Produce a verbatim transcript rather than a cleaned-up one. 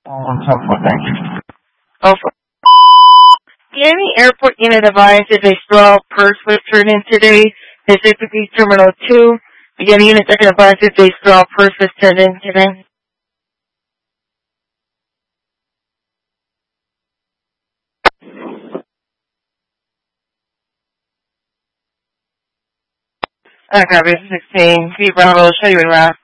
One ten four, thank you. Oh, for any airport unit advised that a straw purse was turned in today, specifically Terminal two. Again, units that can advise that a straw purse was turned in today. Okay, sixteen. V Bravo, show you around.